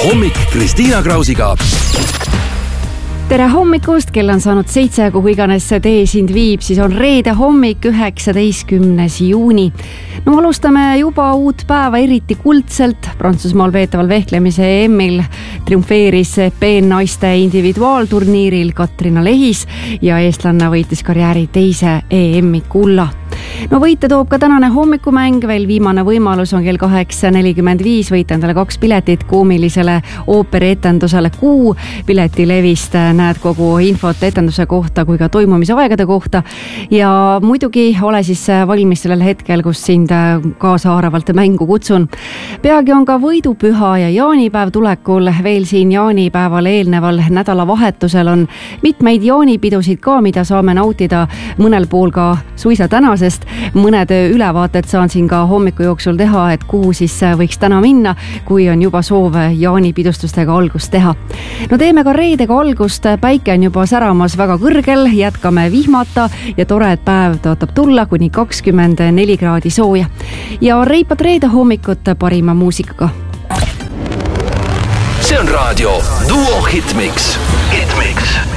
hommik Kristiina Krausiga. Tere hommikust, kell on saanud 7, kuhu iganes see tee sind viib, siis on reede hommik, 19. juuni. No alustame juba uut päeva eriti kuldselt. Prantsusmaal peetaval vehklemise EM-il triumfeeris peennaiste individuaalturniiril Katrina Lehis ja eestlanna võitis karjääri teise EM-i kulla. No võite toob ka tänane hommikumäng, veel viimane võimalus on kell 8.45 võita endale 2 piletit koomilisele ooperietendusele Kuu. Piletilevist näed kogu infot etenduse kohta kui ka toimumise aegade kohta ja muidugi ole siis valmis sellel hetkel, kus sind kaasahaaravalt mängu kutsun. Peagi on ka võidupüha ja jaanipäev tulekul, veel siin jaanipäeval eelneval nädalavahetusel on mitmeid jaanipidusid ka, mida saame nautida mõnel pool ka suisa tänasest. Mõned ülevaated saan siin ka hommiku jooksul teha, et kuhu siis võiks täna minna, kui on juba soov jaanipidustustega algust teha. No teeme ka reedega algust, päike on juba säramas väga kõrgel, jätkame vihmata ja tore, et päev tõotab tulla kuni 24 kraadi sooja. Ja reipad reede hommikut parima muusikaga. See on raadio Duo Hitmix. Hitmix.